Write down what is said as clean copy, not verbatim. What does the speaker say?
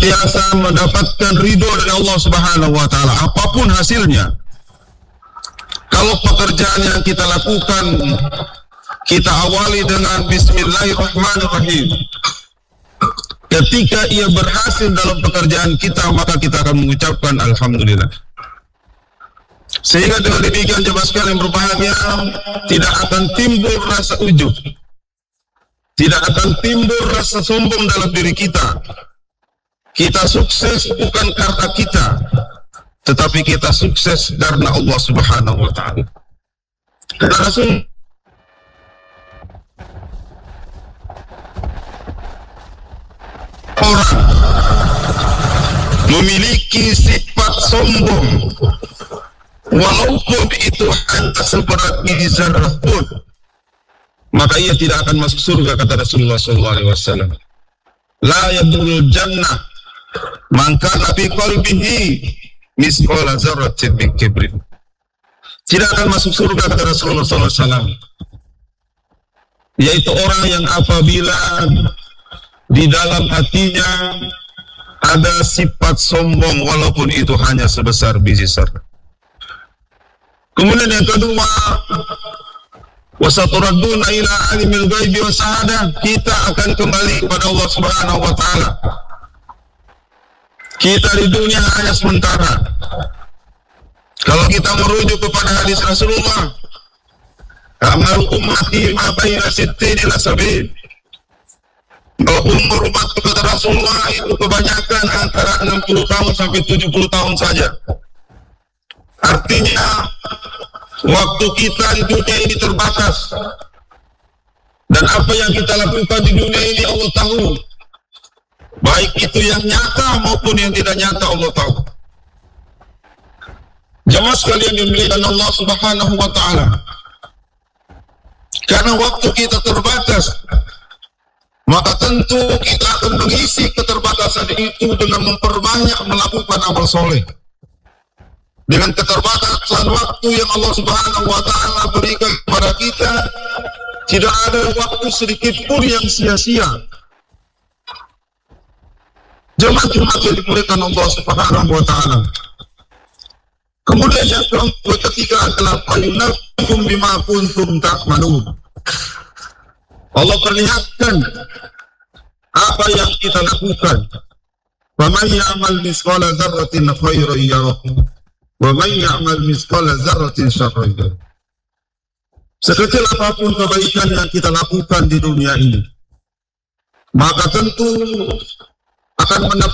senantiasa mendapatkan ridho dari Allah Subhanahu wa Ta'ala, apapun hasilnya. Kalau pekerjaan yang kita lakukan, kita awali dengan Bismillahirrahmanirrahim. Ketika ia berhasil dalam pekerjaan kita, maka kita akan mengucapkan Alhamdulillah. Sehingga dengan demikian jemaah sekalian yang berbahagia, tidak akan timbul rasa ujub, tidak akan timbul rasa sombong dalam diri kita. Kita sukses bukan karena kita, tetapi kita sukses karena Allah Subhanahu wa Ta'ala. Karena Rasul orang memiliki sifat sombong, walaupun itu hanya seberat biji zarah pun, maka ia tidak akan masuk surga, kata Rasulullah SAW. La yadkhulul jannah man kana fi qalbihi misqala dzarratin min kibrin. Tidak akan masuk surga, kata Rasulullah SAW, yaitu orang yang apabila di dalam hatinya ada sifat sombong, walaupun itu hanya sebesar biji zarah. Kemudian yang kedua, wasaturadduna ila alimil ghaibi wasahadah, kita akan kembali kepada Allah Subhanahu wa Ta'ala. Kita di dunia hanya sementara. Kalau kita merujuk kepada hadis Rasulullah, amal ummati ma baina sittin ila sab'in, kalau umur umat kepada Rasulullah itu kebanyakan antara 60 tahun sampai 70 tahun saja. Artinya waktu kita di dunia ini terbatas, dan apa yang kita lakukan di dunia ini Allah tahu, baik itu yang nyata maupun yang tidak nyata Allah tahu. Jemaah sekalian yang dimuliakan Allah Subhanahu wa Ta'ala, karena waktu kita terbatas, maka tentu kita akan mengisi keterbatasan itu dengan memperbanyak melakukan amal soleh. Dengan keterbatasan waktu yang Allah Subhanahu wa Ta'ala berikan kepada kita, tidak ada waktu sedikit pun yang sia-sia. Jemaah-jemaah yang dimuliakan Allah Subhanahu wa Ta'ala. Kemudian yang ketiga adalah fayunabbi'ukum bima kuntum ta'malun. Allah perlihatkan apa yang kita lakukan. Wa man ya'mal mithqala dzarratin khairan yarah, wa man ya'mal mithqala dzarratin syarran yarah. Sekecil apapun kebaikan yang kita lakukan di dunia ini, maka tentu akan mendapat